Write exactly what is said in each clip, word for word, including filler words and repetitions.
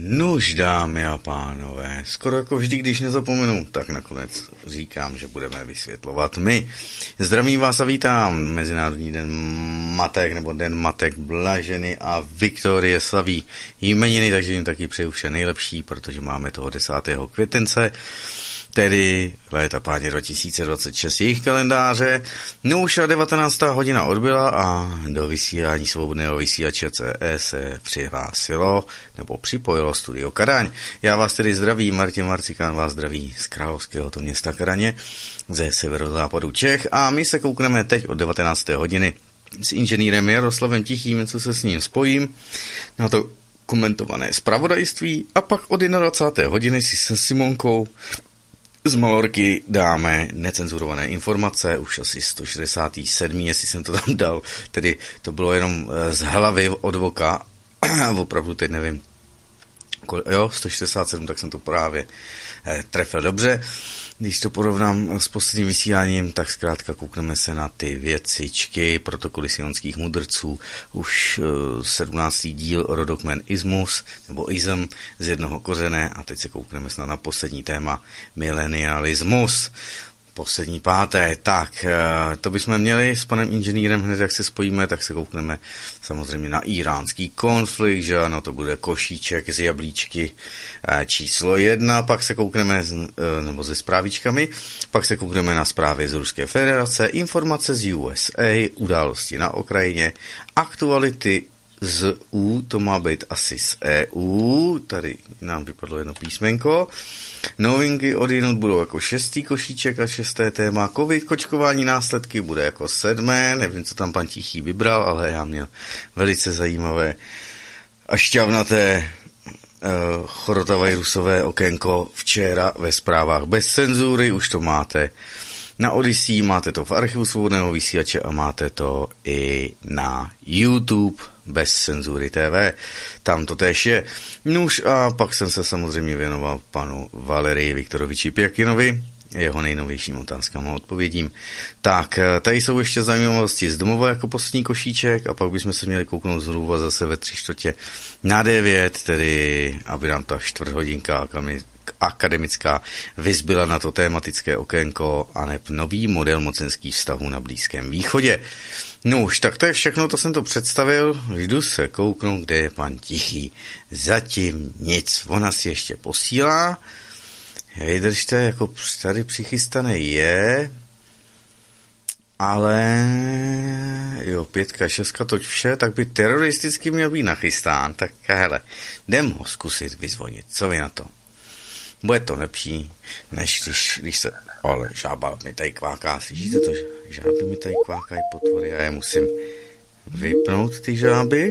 Nuž, dámy a pánové, skoro jako vždy, když nezapomenu, tak nakonec říkám, že budeme vysvětlovat my. Zdravím vás a vítám. Mezinárodní den matek, nebo den matek Blaženy a Viktorie slaví jmeniny, takže jim taky přeju vše nejlepší, protože máme toho desátého květence, tedy léta páně dva tisíce dvacet šest jejich kalendáře. No už a devatenáctá hodina odbyla a do vysílání svobodného vysílače C E se přihlásilo nebo připojilo Studio Kadaň. Já vás tedy zdravím, Martin Marcikán vás zdraví z královského to města Kadaně, ze severozápadu Čech, a my se koukneme teď od devatenácté hodiny s inženýrem Jaroslavem Tichým, co se s ním spojím, na to komentované zpravodajství, a pak od dvacáté jedné hodiny si se Simonkou z Malorky dáme necenzurované informace, už asi sto šedesát sedm, jestli jsem to tam dal, tedy to bylo jenom z hlavy od voka, opravdu teď nevím, jo, sto šedesát sedm, tak jsem to právě trefil dobře. Když to porovnám s posledním vysíláním, tak zkrátka koukneme se na ty věcičky, protokoly sionských mudrců, už sedmnáctý díl rodokmen Ismus, nebo Ism z jednoho kořene, a teď se koukneme snad na poslední téma milenialismus. Poslední páté, tak to bychom měli s panem inženýrem hned, jak se spojíme, tak se koukneme samozřejmě na iránský konflikt, že ano, to bude košíček z jablíčky číslo jedna, pak se koukneme, nebo se zprávičkami, pak se koukneme na zprávy z Ruské federace, informace z U S A, události na Ukrajině, aktuality z U, to má být asi z E U, tady nám vypadlo jedno písmenko. Novinky odjinud budou jako šestý košíček a šesté téma. Covid, kočkování, následky bude jako sedmé, nevím, co tam pan Tichý vybral, ale já měl velice zajímavé a šťavnaté uh, chorotavirusové okénko včera ve zprávách bez cenzury, už to máte na Odyssey, máte to v archivu svobodného vysílače a máte to i na YouTube bez cenzury T V. Tam to též je. Nuž a pak jsem se samozřejmě věnoval panu Valerii Viktoroviči Pěkinovi, jeho nejnovějším otázkám a odpovědím. Tak, tady jsou ještě zajímavosti z domova jako poslední košíček, a pak bychom se měli kouknout zhruba zase ve tři čtvrtě na devět, tedy aby nám ta čtvrthodinka akademická vyzbyla na to tématické okénko a neb nový model mocenských vztahů na Blízkém východě. No už, tak to je všechno, to jsem to představil, jdu se kouknout, kde je pan Tichý. Zatím nic, ona si ještě posílá, vydržte, jako tady přichystaný je, ale jo, pětka, šestka, toť vše, tak by teroristicky měl být nachystán, tak hele, jdem ho zkusit vyzvonit, co vy na to? Bude to lepší, než když, když se... Ale žába mi tady kváká, slyšíte to? Žáby mi tady kvákají potvory a já musím vypnout ty žáby.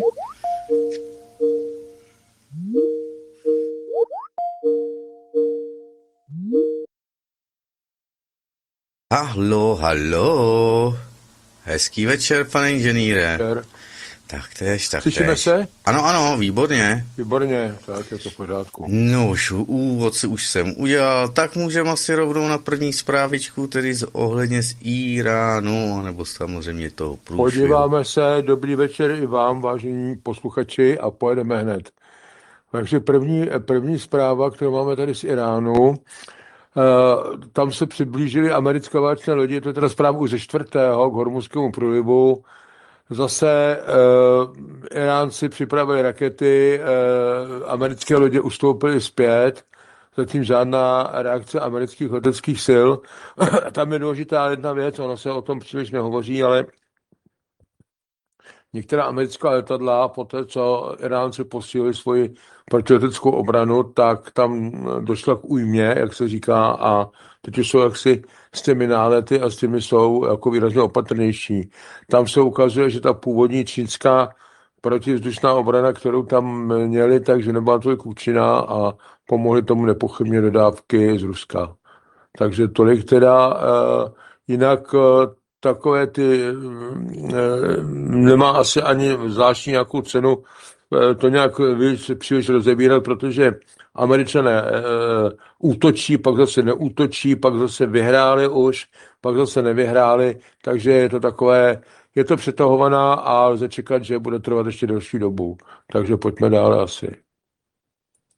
Halo, halo. Hezký večer, pane inženýre. Tak tež, tak Slyšíme tež. se? Ano, ano, výborně. Výborně, tak je to v pořádku. No už úvod si už jsem udělal, tak můžeme asi rovnou na první zprávičku, tedy z ohledně z Iránu, nebo samozřejmě toho průšvihu. Podíváme se, dobrý večer i vám, vážení posluchači, a pojedeme hned. Takže první, první zpráva, kterou máme tady z Iránu, tam se přiblížily americké válečné lodi, je to teda zpráva už ze čtvrtého k Hormuzskému průlivu. Zase uh, Iránci připravili rakety, uh, americké lodě ustoupily zpět, zatím žádná reakce amerických leteckých sil. Tam je důležitá jedna věc, ono se o tom příliš nehovoří, ale některá americká letadla, po té, co Iránci posílili svoji protileteckou obranu, tak tam došlo k újmě, jak se říká, a teď jsou jaksi s těmi nálety a s těmi jsou jako výrazně opatrnější. Tam se ukazuje, že ta původní čínská protivzdušná obrana, kterou tam měli, takže nebyla tolik účinná a pomohly tomu nepochybně dodávky z Ruska. Takže tolik teda. Uh, jinak uh, takové ty uh, nemá asi ani zvláštní nějakou cenu uh, to nějak víc, příliš rozebírat, protože Američané uh, útočí, pak zase neútočí, pak zase vyhráli už, pak zase nevyhráli, takže je to takové, je to přetahovaná a lze čekat, že bude trvat ještě delší dobu. Takže pojďme dále asi.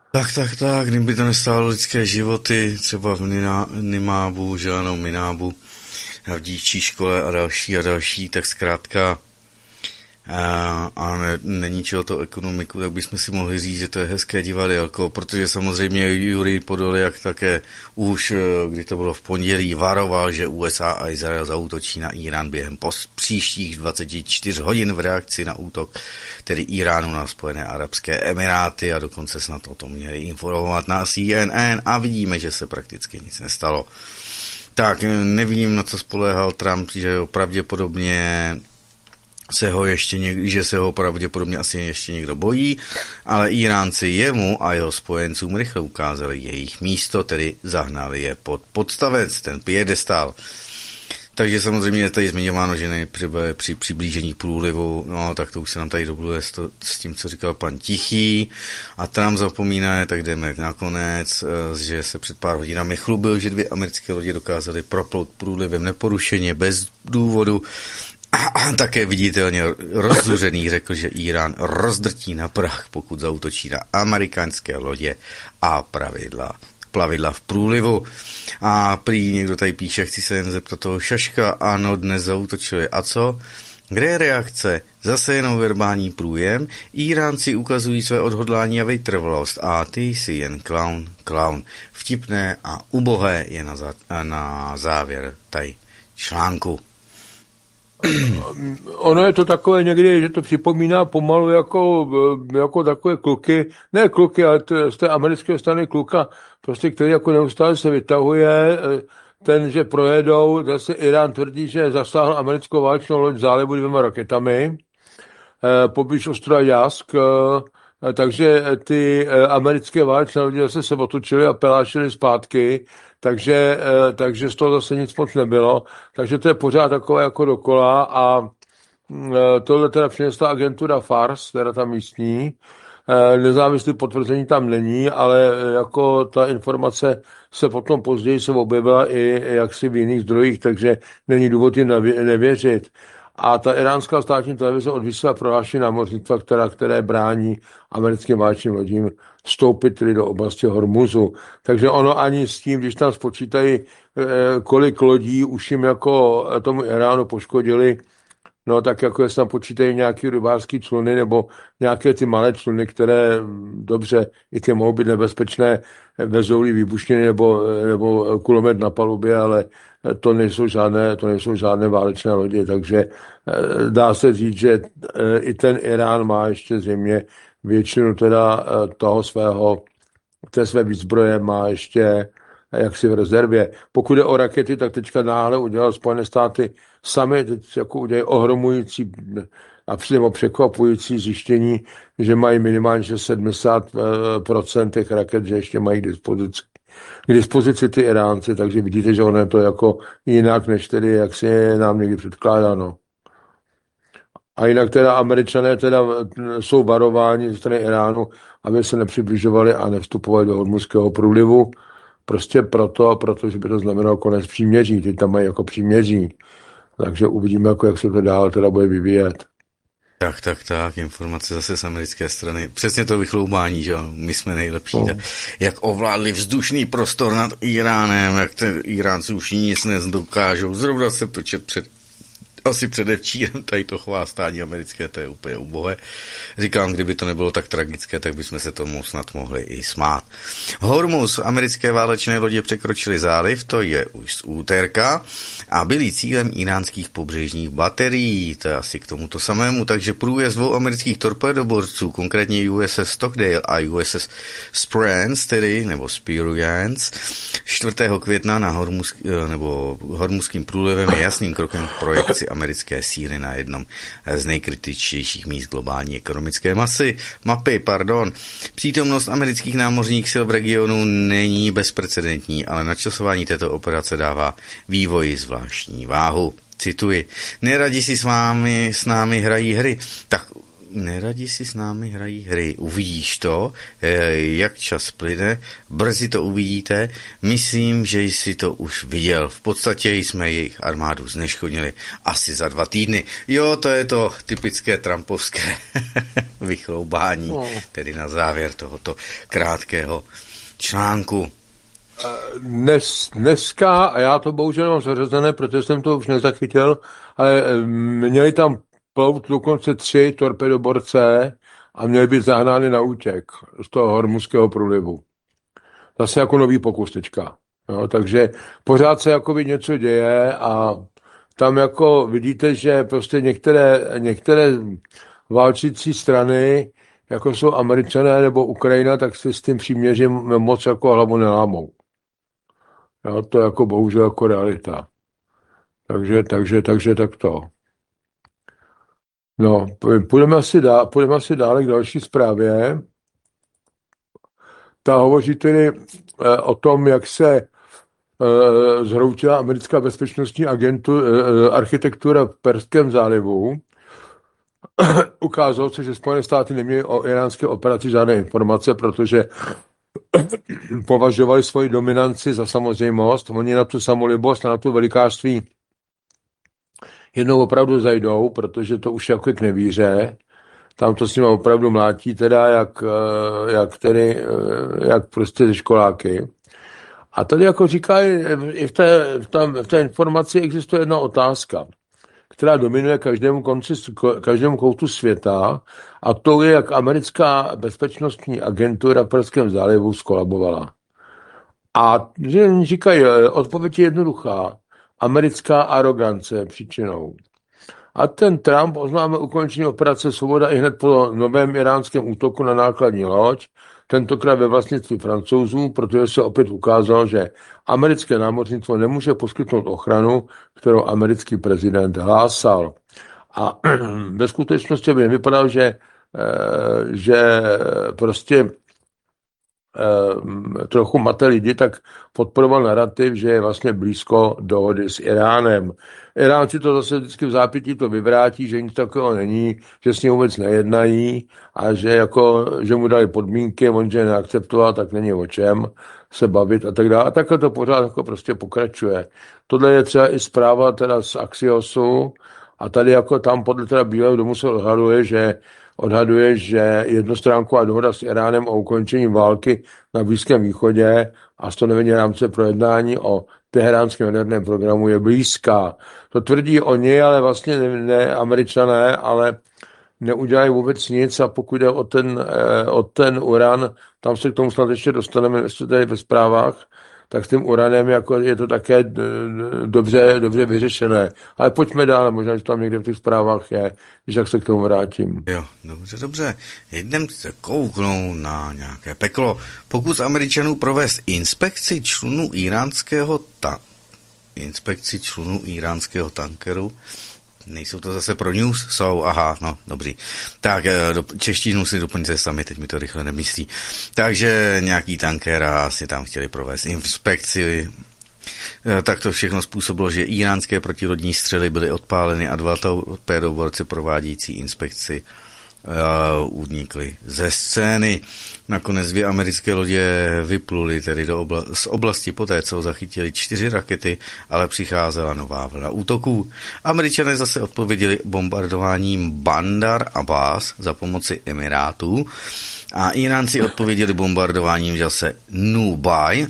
Tak, tak, tak, kdyby to nestálo lidské životy, třeba v Nina- Nimábu, že ano, Minábu, v dívčí škole a další a další, tak zkrátka a, a ne, neníčilo to ekonomiku, tak bychom si mohli říct, že to je hezké divadelko, protože samozřejmě Jurij Podolyak také už, kdy to bylo v pondělí, varoval, že U S A a Izrael zaútočí na Irán během pos- příštích dvacet čtyři hodin v reakci na útok, tedy Iránu na Spojené arabské emiráty, a dokonce snad o tom měli informovat na C N N, a vidíme, že se prakticky nic nestalo. Tak nevím, na co spoléhal Trump, že jo, pravděpodobně se ho ještě někdo, že se ho pravděpodobně asi ještě někdo bojí, ale Iránci jemu a jeho spojencům rychle ukázali jejich místo, tedy zahnali je pod podstavec, ten piedestal. Takže samozřejmě je tady zmiňováno, že ne, při, při přiblížení průlivu, no tak to už se nám tady dobluje s, to, s tím, co říkal pan Tichý, a Trump zapomíná, tak jdeme nakonec, že se před pár hodinami chlubil, že dvě americké lodě dokázaly proplout průlivem neporušeně, bez důvodu, a také viditelně rozzuřený řekl, že Irán rozdrtí na prach, pokud zaútočí na americké lodě a pravidla, plavidla v průlivu. A prý někdo tady píše, chci se jen zeptat toho Šaška, ano, dnes zaútočili. A co? Kde je reakce? Zase jenom verbální průjem. Iránci ukazují své odhodlání a vytrvalost a ty jsi jen clown, clown. Vtipné a ubohé je na, zá, na závěr tady článku. Ono je to takové někdy, že to připomíná pomalu jako, jako takové kluky, ne kluky, ale to, z té americké strany kluka, prostě, který jako neustále se vytahuje, ten, že projedou, zase Irán tvrdí, že zasáhl americkou válečnou loď v zálivu dvěma raketami, poblíž ostrova Jask, takže ty americké válečné lodi zase se otočily a pelášily zpátky, takže, takže z toho zase nic moc nebylo, takže to je pořád takové jako dokola, a tohle teda přinesla agentura Fars, teda ta místní, nezávislé potvrzení tam není, ale jako ta informace se potom později se objevila i jaksi v jiných zdrojích, takže není důvod jim nevěřit. A ta iránská státní televize odvysílá prohlášení námořnictva, která, které brání americkým válečným lodím vstoupit tedy do oblasti Hormuzu. Takže ono ani s tím, když tam spočítají, kolik lodí už jim jako tomu Iránu poškodili, no tak jako jestli tam počítají nějaký rybářský čluny nebo nějaké ty malé čluny, které dobře, i ty mohou být nebezpečné, vezou-li výbušniny nebo, nebo kulomet na palubě, ale to nejsou žádné, to nejsou žádné válečné lodě, takže dá se říct, že i ten Irán má ještě zřejmě většinu teda toho svého, té své výzbroje má ještě jaksi v rezervě. Pokud je o rakety, tak teďka náhle udělal Spojené státy sami, teď jako udělají ohromující a přímo překvapující zjištění, že mají minimálně sedmdesát procent těch raket, že ještě mají k dispozici. K dispozici ty Iránci, takže vidíte, že ono je to jako jinak, než tedy, jak si je nám někdy předkládáno. A jinak teda Američané teda jsou varováni ze strany Iránu, aby se nepřibližovali a nevstupovali do Hormuzského průlivu, prostě proto, protože by to znamenalo konec příměří, teď tam mají jako příměří. Takže uvidíme, jako jak se to dál teda bude vyvíjet. Tak, tak, tak, informace zase z americké strany. Přesně to vychloubání, že my jsme nejlepší. No. Jak ovládli vzdušný prostor nad Iránem, jak ten Iránci už nic nedokážou. Zrovna se to čet před asi předevčírem tady to chvástání americké, to je úplně ubohé. Říkám, kdyby to nebylo tak tragické, tak bychom se tomu snad mohli i smát. Hormuz, americké válečné lodě překročily záliv, to je už z úterka, a byli cílem iránských pobřežních baterií, to je asi k tomuto samému, takže průjezd dvou amerických torpédoborců, konkrétně U S S Stockdale a U S S Spruance, tedy, nebo Spruance, čtvrtého května na Hormuz, nebo Hormuzským průlivem je jasným krokem k projekci americké síly na jednom z nejkritičtějších míst globální ekonomické masy, mapy. Pardon. Přítomnost amerických námořních sil v regionu není bezprecedentní, ale načasování této operace dává vývoji zvláštní váhu. Cituji. Neradi si s vámi, s námi hrají hry. Tak neradi si s námi hrají hry. Uvidíš to, jak čas plyne, brzy to uvidíte. Myslím, že jsi to už viděl. V podstatě jsme jejich armádu zneškodnili asi za dva týdny. Jo, to je to typické trumpovské vychloubání, no. Tedy na závěr tohoto krátkého článku. Dnes, dneska, a já to bohužel mám zařazené, protože jsem to už nezachytil, ale měli tam plout dokonce tři torpedoborce a měli být zahnány na útěk z toho Hormuzského průlivu. Zase jako nový pokus teďka. Jo, takže pořád se jakoby něco děje a tam jako vidíte, že prostě některé, některé válčící strany, jako jsou Američané nebo Ukrajina, tak si s tím příměřím moc jako hlavu nelámou. Jo, to je jako bohužel jako realita. Takže, takže, takže tak to. No, půjdeme asi, dál, půjdeme asi dále k další zprávě. Ta hovoří tedy eh, o tom, jak se eh, zhroutila americká bezpečnostní agentu, eh, architektura v Perském zálivu. Ukázalo se, že Spojené státy neměly o iránské operaci žádné informace, protože považovali svoji dominanci za samozřejmost. Oni na tu samolibost a na tu velikářství jednou opravdu zajdou, protože to už jako k nevíře. Tam to s nimi opravdu mlátí, teda jak, jak, tedy, jak prostě ze školáky. A tady jako říkají, i v té, v, tam, v té informaci existuje jedna otázka, která dominuje každému konci, každému koutu světa, a to je, jak americká bezpečnostní agentura v Perském zálivu skolabovala. A že říkají, odpověď je jednoduchá. Americká arogance je příčinou. A ten Trump oznámil ukončení operace Svoboda i hned po novém iránském útoku na nákladní loď, tentokrát ve vlastnictví Francouzů, protože se opět ukázalo, že americké námořnictvo nemůže poskytnout ochranu, kterou americký prezident hlásal. A ve skutečnosti by vypadalo, že, že prostě trochu mate lidi, tak podporoval narrativ, že je vlastně blízko dohody s Iránem. Iránci to zase vždycky v zápětí to vyvrátí, že nic takového není, že s ním vůbec nejednají a že, jako, že mu dali podmínky, on že neakceptoval, tak není o čem se bavit a tak dále. A takhle to pořád jako prostě pokračuje. Tohle je třeba i zpráva teda z Axiosu a tady jako tam podle teda Bílého domu se odhaduje, že odhaduje, že jednostránková dohoda s Iránem o ukončení války na Blízkém východě a stanovení rámce pro jednání o teheránském jaderném programu je blízká. To tvrdí oni, ale vlastně ne, ne Američané, ale neudělají vůbec nic a pokud jde o ten, o ten uran, tam se k tomu snad ještě dostaneme, jestli tady ve zprávách, tak s tím uranem jako je to také dobře, dobře vyřešené. Ale pojďme dál, možná, že tam někde v těch zprávách je, když jak se k tomu vrátím. Jo, dobře, dobře. Jdem se kouknout na nějaké peklo. Pokus Američanů provést inspekci člunů iránského ta... inspekci člunů iránského tankeru. Nejsou to zase pro news? Jsou, aha, no, dobrý. Tak, do, češtinu si doplňte sami, teď mi to rychle nemyslí. Takže nějaký tanker asi tam chtěli provést inspekci. Tak to všechno způsobilo, že iránské protilodní střely byly odpáleny a dva torpédoborci provádějící inspekci uh, unikli ze scény. Nakonec dvě americké lodě vypluly tedy do obla- z oblasti poté, co zachytili čtyři rakety, ale přicházela nová vlna útoků. Američané zase odpověděli bombardováním Bandar Abbas za pomoci Emirátů a Iránci odpověděli bombardováním zase Nubai,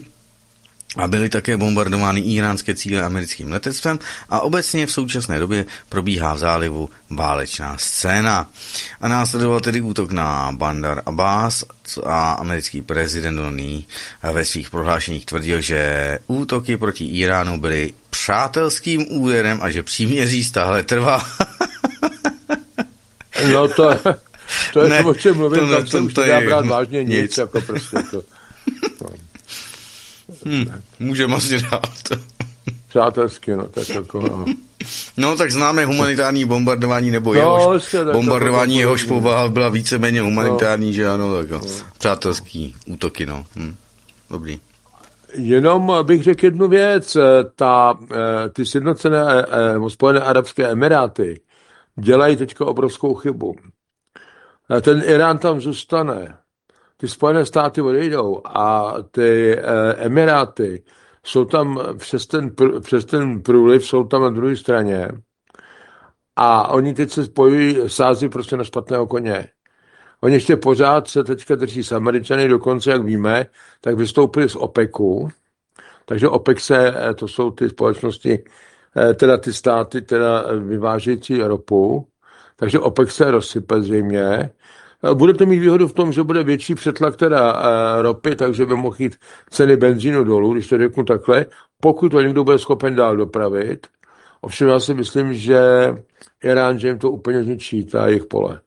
a byly také bombardovány iránské cíle americkým letectvem a obecně v současné době probíhá v zálivu válečná scéna. A následoval tedy útok na Bandar Abbas a americký prezident Donald ve svých prohlášeních tvrdil, že útoky proti Iránu byly přátelským úderem a že příměří stále trvá. No to, to je ne, to, o čem mluvím, to, tam to, se už to nedá je brát vážně nic, nic. jako prostě to. No. Hmm, můžeme asi dát. Přátelsky, no, tak jako, no. No, tak známe humanitární bombardování, nebo No, jehož, ještě, tak bombardování to, jehož povaha byla víceméně humanitární, no. Že ano, tak no. Přátelský útoky, no. Hm. Dobrý. Jenom bych řekl jednu věc, ta, ty sjednocené Spojené arabské emiráty dělají teďka obrovskou chybu. ten Irán tam zůstane. Ty Spojené státy odejdou a ty eh, Emiráty jsou tam přes ten, přes ten průliv, jsou tam na druhé straně a oni teď se spojují, sází prostě na špatného koně. Oni ještě pořád se teďka drží s Američany, dokonce, jak víme, tak vystoupili z OPECu, takže OPEC se, to jsou ty společnosti, teda ty státy, teda vyvážející ropu, takže OPEC se rozsype zřejmě. Bude to mít výhodu v tom, že bude větší přetlak teda ropy, takže by mohl jít ceny benzínu dolů, když to řeknu takhle, pokud to někdo bude schopen dál dopravit. Ovšem já si myslím, že Irán, že jim to úplně zničí, ta jejich pole.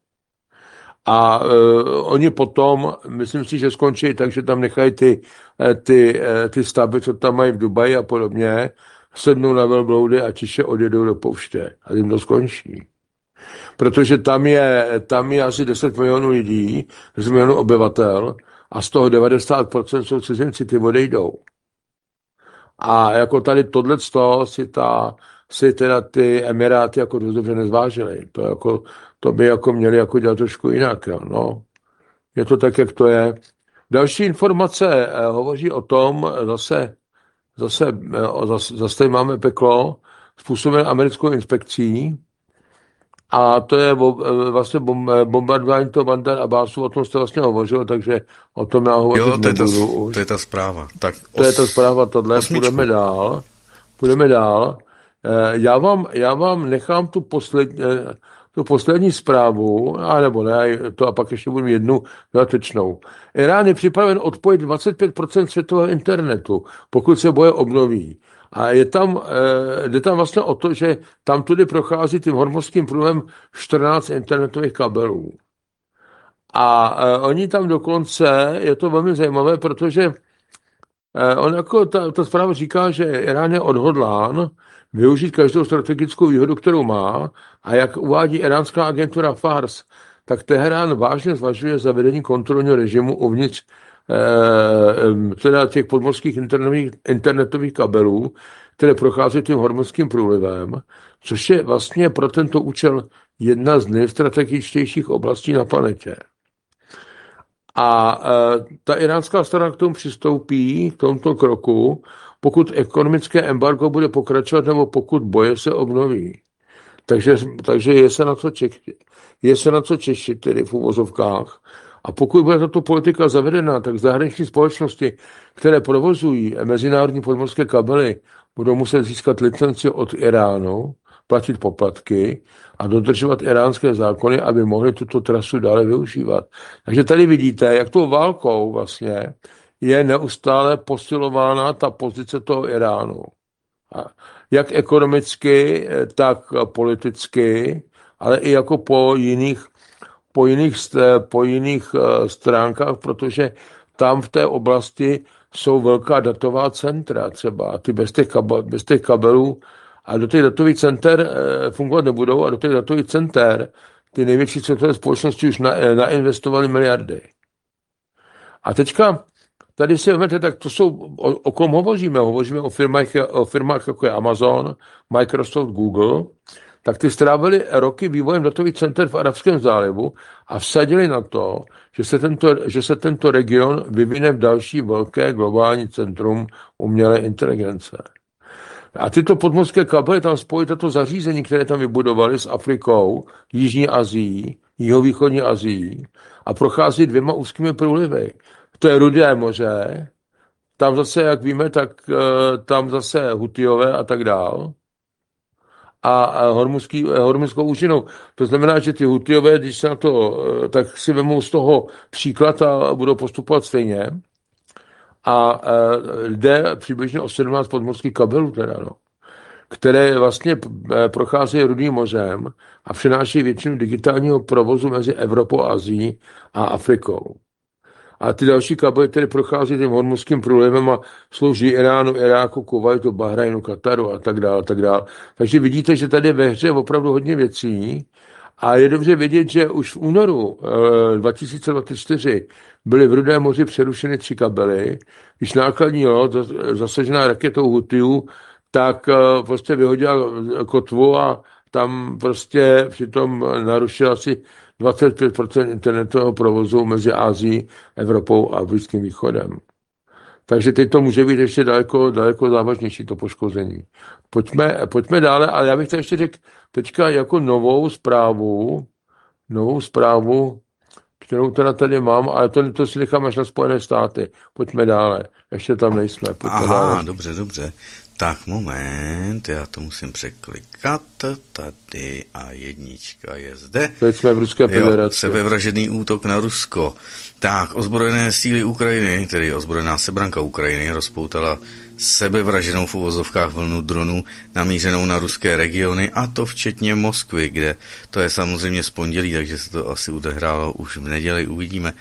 A uh, oni potom, myslím si, že skončí tak, že tam nechají ty, ty, ty stavby, co tam mají v Dubaji a podobně, sednou na velbloudy a tiše odjedou do pouště. A jim to skončí. Protože tam je, tam je asi deset milionů lidí, deset milionů obyvatel a z toho devadesát procent jsou cizinci, ty odejdou. A jako tady tohleto si, ta, si teda ty Emiráty jako dost dobře nezvážily. To, jako, to by jako měli jako dělat trošku jinak. No. Je to tak, jak to je. Další informace eh, hovoří o tom, zase, zase, eh, zase, zase máme peklo, způsobené americkou inspekcí, a to je vlastně bombardování toho Bandar Abbasu, o tom jste vlastně hovořil, takže o tom já hovořit jo, to je, ta, nebudu to je ta zpráva. Tak os, to je ta zpráva, tohle, osmičku. Půjdeme dál. Půjdeme dál. Já vám, já vám nechám tu poslední, tu poslední zprávu, a nebo ne, to a pak ještě budu mít jednu dodatečnou. Irán je připraven odpojit dvacet pět procent světového internetu, pokud se boje obnoví. A je tam, jde tam vlastně o to, že tam tudy prochází tím hormonským průlem čtrnáct internetových kabelů. A oni tam dokonce, je to velmi zajímavé, protože on jako ta, ta zpráva říká, že Irán je odhodlán využít každou strategickou výhodu, kterou má, a jak uvádí iránská agentura Fars, tak Teherán vážně zvažuje zavedení kontrolního režimu uvnitř teda těch podmořských internetových, internetových kabelů, které prochází tím hormonským průlivem, což je vlastně pro tento účel jedna z nejstrategičtějších oblastí na planetě. A e, ta iránská strana k tomu přistoupí, k tomuto kroku, pokud ekonomické embargo bude pokračovat nebo pokud boje se obnoví. Takže, takže je se na co čekit, je se na co češit, tedy v uvozovkách. A pokud bude tato politika zavedena, tak zahraniční společnosti, které provozují mezinárodní podmořské kabely, budou muset získat licenci od Iránu, platit poplatky a dodržovat iránské zákony, aby mohli tuto trasu dále využívat. Takže tady vidíte, jak tou válkou vlastně je neustále posilována ta pozice toho Iránu. Jak ekonomicky, tak politicky, ale i jako po jiných po jiných, po jiných stránkách, protože tam v té oblasti jsou velká datová centra třeba. Ty bez těch, kabel, bez těch kabelů a do těch datových center fungovat nebudou a do těch datových center ty největší světové společnosti už na, nainvestovaly miliardy. A teďka tady si vezmete, tak to jsou, o, o kom hovoříme? Hovoříme o firmách, o firmách jako je Amazon, Microsoft, Google, tak ty strávili roky vývojem datových center v Arabském zálivu a vsadili na to, že se tento, že se tento region vyvine v další velké globální centrum umělé inteligence. A tyto podmořské kabely tam spojí tato zařízení, které tam vybudovali s Afrikou, Jižní Asií, Jihovýchodní Asií a prochází dvěma úzkými průlivy. To je Rudé moře, tam zase, jak víme, tak tam zase Hutijové a tak dál. A hormunskou úžinou. To znamená, že ty Hutijové, když se na to, tak si vemou z toho příklad a budou postupovat stejně. A jde přibližně o sedmnáct podmořských kabelů, teda, no, které vlastně procházejí Rudým mořem a přináší většinu digitálního provozu mezi Evropou, Asií a Afrikou. A ty další kabely, které prochází tím hormuzským průlivem a slouží Iránu, Iráku, Kuvajtu, Bahrajnu, Kataru a tak dále, a tak dále. Takže vidíte, že tady je ve hře opravdu hodně věcí a je dobře vidět, že už v únoru e, dva tisíce dvacet čtyři byly v Rudém moři přerušeny tři kabely, když nákladní loď zasažená raketou Hutijů, tak e, prostě vyhodila kotvu a tam prostě přitom narušila asi dvacet pět procent internetového provozu mezi Ázií, Evropou a Blízkým východem. Takže teď to může být ještě daleko, daleko závažnější, to poškození. Pojďme, pojďme dále, ale já bych to ještě řekl teďka jako novou zprávu, novou zprávu, kterou teda tady mám, ale to, to si nechám až na Spojené státy. Pojďme dále. Ještě tam nejsme. Pojďme Aha, dále. dobře, dobře. Tak moment, já to musím překlikat. Tady a jednička je zde. Teď jsme v Ruské federaci. Sebevražedný útok na Rusko. Tak, ozbrojené síly Ukrajiny, tedy ozbrojená sebranka Ukrajiny, rozpoutala sebevraženou v uvozovkách vlnu dronů namířenou na ruské regiony, a to včetně Moskvy, kde to je samozřejmě z pondělí, takže se to asi odehrálo už v neděli, uvidíme.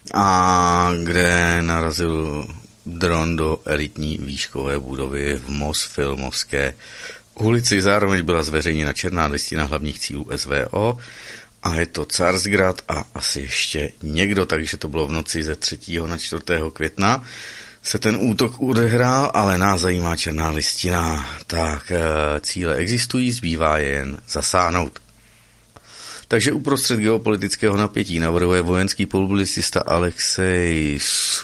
A kde narazil dron do elitní výškové budovy v Mosfilmovské ulici. Zároveň byla zveřejněna černá listina hlavních cílů S V O a je to Carsgrad a asi ještě někdo, takže to bylo v noci ze třetího na čtvrtého května se ten útok odehrál, ale nás zajímá černá listina. Tak cíle existují, zbývá je jen zasáhnout. Takže uprostřed geopolitického napětí navrhuje vojenský publicista Alexej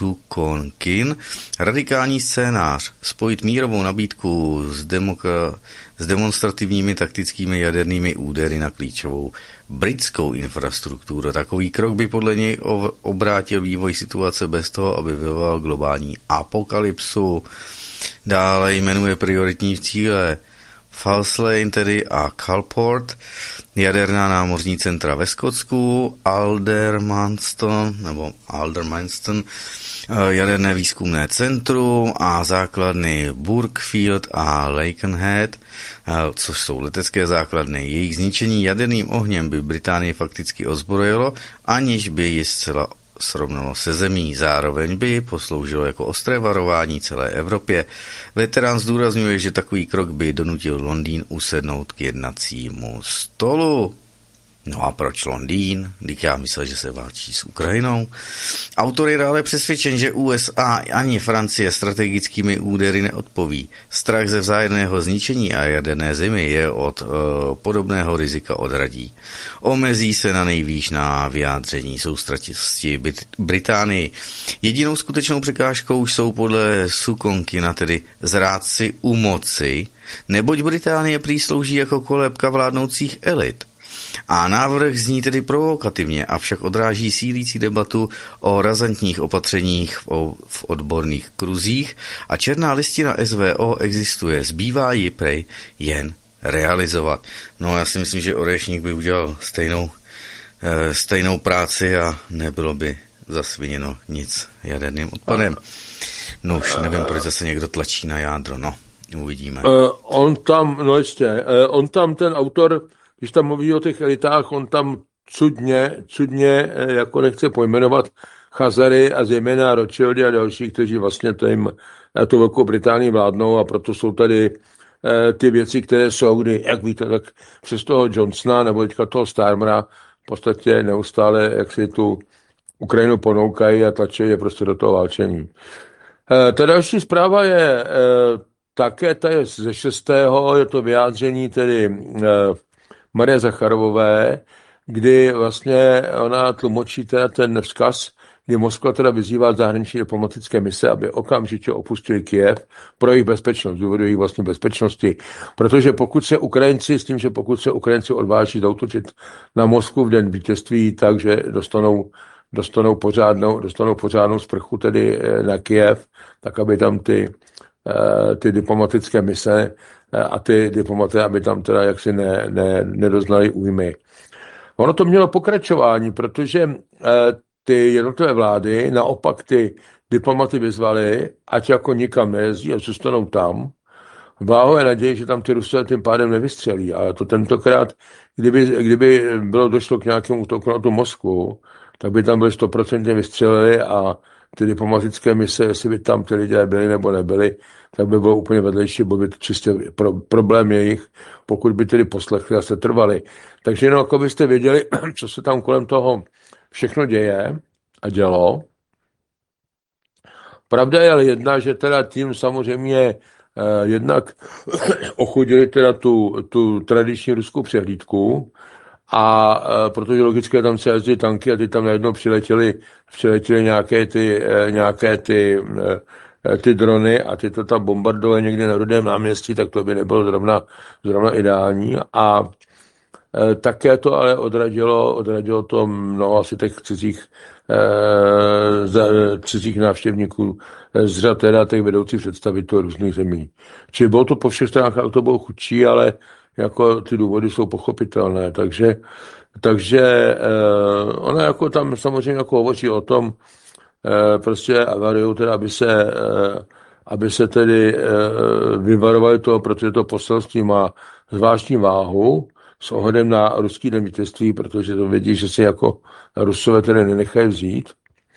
Sukonkin radikální scénář spojit mírovou nabídku s, demoka- s demonstrativními taktickými jadernými údery na klíčovou britskou infrastrukturu. Takový krok by podle něj obrátil vývoj situace bez toho, aby vyvolal globální apokalypsu. Dále jmenuje prioritní cíle Falslane tedy a Calport, jaderná námořní centra ve Skotsku, Aldermanston nebo Aldermanston, jaderné výzkumné centrum a základny Burkfield a Lakenhead, což jsou letecké základny. Jejich zničení jaderným ohněm by Británii fakticky ozbrojilo, aniž by ji zcela srovnalo se zemí. Zároveň by posloužilo jako ostré varování celé Evropě. Veterán zdůrazňuje, že takový krok by donutil Londýn usednout k jednacímu stolu. No a proč Londýn? Když já myslel, že se válčí s Ukrajinou. Autor je dále přesvědčen, že U S A ani Francie strategickými údery neodpoví. Strach ze vzájemného zničení a jaderné zimy je od uh, podobného rizika odradí. Omezí se na nejvýš na vyjádření soustrativosti Británii. Jedinou skutečnou překážkou jsou podle Sukonkina tedy zrádci u moci, neboť Británie prý slouží jako kolébka vládnoucích elit. A návrh zní tedy provokativně, avšak odráží sílící debatu o razantních opatřeních v odborných kruzích a černá listina S V O existuje, zbývá ji prej jen realizovat. No já si myslím, že Orešník by udělal stejnou, e, stejnou práci a nebylo by zasviněno nic jaderným odpadem. No už nevím, proč zase někdo tlačí na jádro, no uvidíme. Uh, on tam, no ještě, uh, on tam ten autor, když tam mluví o těch elitách, on tam cudně, cudně, jako nechce pojmenovat Chazary a zejména Rothschildy a další, kteří vlastně tím, tu Velkou Británii vládnou, a proto jsou tady eh, ty věci, které jsou, kdy, jak víte, tak přes toho Johnsona nebo teďka toho Starmera v podstatě neustále, jak si tu Ukrajinu ponoukají a tlačí je prostě do toho válčení. Eh, ta další zpráva je eh, také, ta je ze šestého je to vyjádření tedy eh, Marie Zacharovové, kdy vlastně ona tlumočí teda ten vzkaz, kdy Moskva teda vyzývá zahraniční diplomatické mise, aby okamžitě opustili Kyjev pro jejich bezpečnost, důvodu jejich vlastní bezpečnosti. Protože pokud se Ukrajinci, s tím, že pokud se Ukrajinci odváží zautočit na Moskvu v den vítězství, takže dostanou, dostanou, pořádnou, dostanou pořádnou sprchu tedy na Kyjev, tak aby tam ty, ty diplomatické mise a ty diplomaté, aby tam teda jaksi ne, ne, nedoznali újmy. Ono to mělo pokračování, protože eh, ty jednotlivé vlády naopak ty diplomaty vyzvali, ať jako nikam nejezdí a zůstanou tam. Váhové naději, že tam ty Rusové tím pádem nevystřelí. A to tentokrát, kdyby, kdyby bylo došlo k nějakému útoku na tu Moskvu, tak by tam byli stoprocentně vystřelili a ty diplomatické mise, jestli by tam ty lidé byli nebo nebyli, tak by bylo úplně vedlejší, bo by to čistě pro, problém jejich, pokud by tedy poslechli a se trvali. Takže jenom jako byste věděli, co se tam kolem toho všechno děje a dělo. Pravda je ale jedna, že teda tím samozřejmě eh, jednak ochudili teda tu, tu tradiční ruskou přehlídku a e, protože logicky tam se jezdí tanky a ty tam najednou přiletěly, přiletěly nějaké ty, e, nějaké ty, e, ty drony a ty to tam bombardovaly někde na Rudém náměstí, tak to by nebylo zrovna, zrovna ideální. A e, také to ale odradilo, odradilo to mnoho asi těch cizích, e, za, cizích návštěvníků z řad teda těch vedoucích představitelů různých zemí. Čili bylo to po všech stránkách, to bylo chudší, ale jako ty důvody jsou pochopitelné, takže, takže eh, ona jako tam samozřejmě jako hovoří o tom, eh, prostě avariu, teda aby se, eh, aby se tedy eh, vyvarovali toho, protože to poselství má zvláštní váhu s ohledem na ruský den vítězství, protože to vědí, že si jako Rusové tedy nenechají vzít.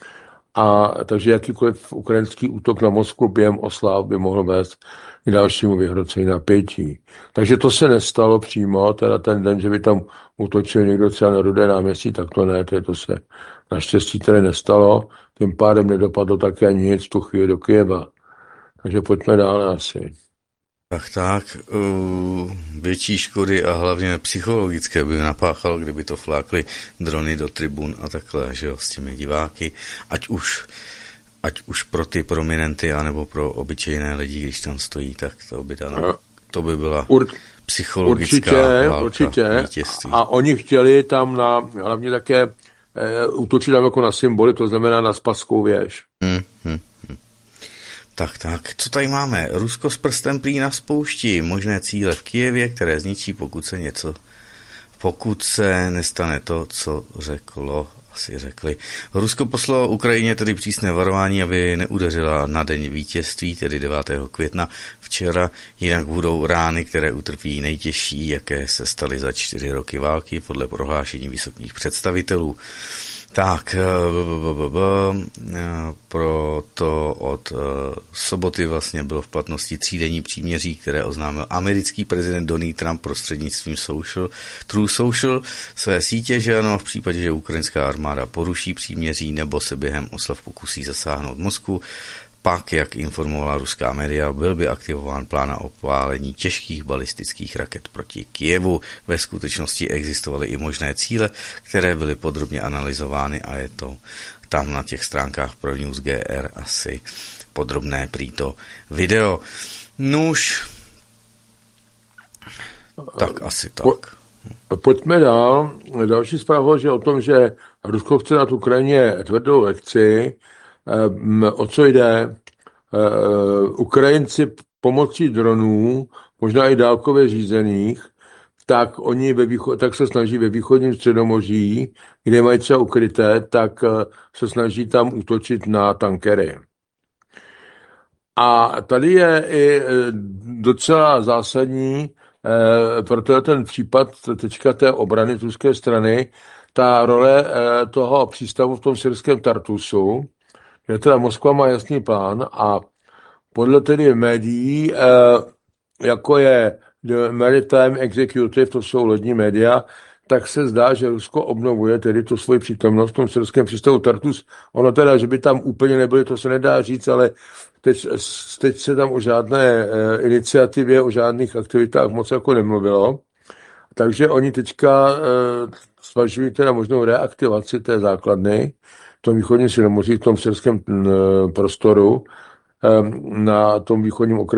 A takže jakýkoliv ukrajinský útok na Moskvu během oslav by mohl vést k dalšímu vyhrocení napětí. Takže to se nestalo přímo, teda ten den, že by tam útočil někdo třeba na Rudé náměstí, tak to ne, to se naštěstí tedy nestalo, tím pádem nedopadlo také nic v tu chvíli do Kyjeva. Takže pojďme dále asi. Tak tak, uh, větší škody a hlavně psychologické by napáchalo, kdyby to flákly drony do tribun a takhle, že jo, s těmi diváky, ať už, ať už pro ty prominenty, anebo pro obyčejné lidi, když tam stojí, tak to by, dala, to by byla Ur, psychologická určitě, válka určitě. vítězství. A oni chtěli tam na, hlavně také e, útočit tam jako na symboly, to znamená na Spasskou věž. Hmm, hmm. Tak, tak, co tady máme? Rusko s prstem prý na spoušti, možné cíle v Kyjevě, které zničí, pokud se něco, pokud se nestane to, co řeklo, asi řekli. Rusko poslalo Ukrajině tedy přísné varování, aby neudeřila na den vítězství, tedy devátého května včera, jinak budou rány, které utrpí nejtěžší, jaké se staly za čtyři roky války, podle prohlášení vysokých představitelů. Tak, proto od soboty vlastně bylo v platnosti třídenní příměří, které oznámil americký prezident Donald Trump prostřednictvím social, True Social své sítě, že ano, v případě, že ukrajinská armáda poruší příměří nebo se během oslav pokusí zasáhnout Moskvu, pak, jak informovala ruská média, byl by aktivován plán na opálení těžkých balistických raket proti Kyjevu. Ve skutečnosti existovaly i možné cíle, které byly podrobně analyzovány a je to tam na těch stránkách pro News G R asi podrobné prý to video. Nuž, tak asi tak. Po, pojďme dál. Další zpráva je o tom, že Rusko chce na Ukrajině tvrdou lekci. O co jde? Ukrajinci pomocí dronů, možná i dálkově řízených, tak oni ve východ, tak se snaží ve východním Středomoří, kde mají třeba ukryté, tak se snaží tam útočit na tankery. A tady je i docela zásadní, protože ten případ teďka té obrany z ruské strany, ta role toho přístavu v tom syrském Tartusu, že teda Moskva má jasný plán a podle tedy médií, jako je The Maritime Executive, to jsou lodní média, tak se zdá, že Rusko obnovuje tedy tu svoji přítomnost v tom syrském přístavu Tartus. Ono teda, že by tam úplně nebyly, to se nedá říct, ale teď, teď se tam o žádné iniciativě, o žádných aktivitách moc jako nemluvilo. Takže oni teďka zvažují teda možnou reaktivaci té základny v tom východním Středomoří, v tom syrském prostoru, na tom východním okresu